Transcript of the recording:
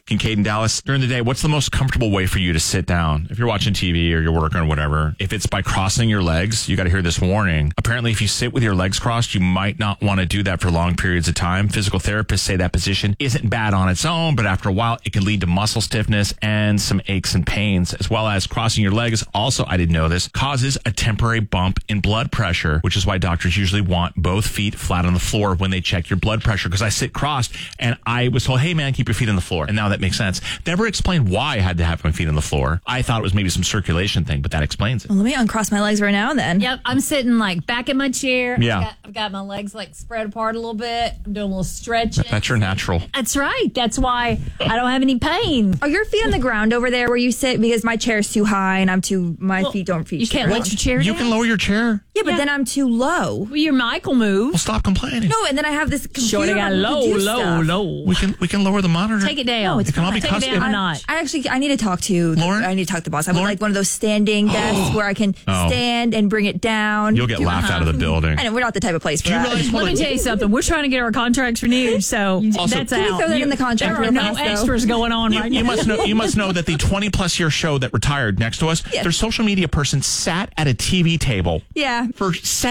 Kincaid in Dallas. During the day, what's the most comfortable way for you to sit down? If you're watching TV or you're working or whatever, if it's by crossing your legs, you got to hear this warning. Apparently, if you sit with your legs crossed, you might not want to do that for long periods of time. Physical therapists say that position isn't bad on its own, but after a while, it can lead to muscle stiffness and some aches and pains, as well as crossing your legs. Also, I didn't know this, causes a temporary bump in blood pressure, which is why doctors usually want both feet flat on the floor when they check your blood pressure, because I sit crossed and I was told, hey man, keep your feet on the floor. And now that makes sense. Never explained why I had to have my feet on the floor. I thought it was maybe some circulation thing, but that explains it. Well, let me uncross my legs right now then. Yep, I'm sitting like back in my chair. Yeah. I've got my legs like spread apart a little bit. I'm doing a little stretching. That's your natural. That's right. That's why I don't have any pain. Are your feet on the ground over there where you sit? Because my chair's too high and my feet don't reach. You can't let your chair You down? can lower your chair. Yeah, but then I'm too low. Well, your mic will move. Well, stop complaining. No, and then I have this computer. Shorty got to low, do low, stuff. low. We can lower the monitor. Take it down. No, it's It can all be Take it custom. down a notch. I need to talk to Lauren? I need to talk to the boss. I would Lauren? like one of those standing desks where I can stand and bring it down. You'll get laughed out of the building. I know we're not the type of place for Do you that. realize? Let me tell you something. We're trying to get our contracts renewed, so that's Can we out. throw that in the contract There are real no fast, though? extras going on right now. You must know that the 20-plus year show that retired next to us, Yes. their social media person sat at a TV table Yeah. for